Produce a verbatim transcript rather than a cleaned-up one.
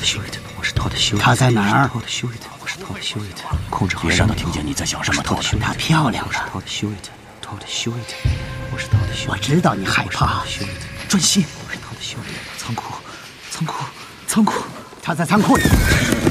的修一的，我是偷的修。 她在哪儿？ 偷的修一的，我是偷的修一的。控制好，别让他听见你在想什么。偷的修， 她漂亮了。 偷的修一的，偷的修一的，我是偷的修。 我知道你害怕。 修一的，专心。我是偷的修一的。仓库，仓库，仓库。 她在仓库里。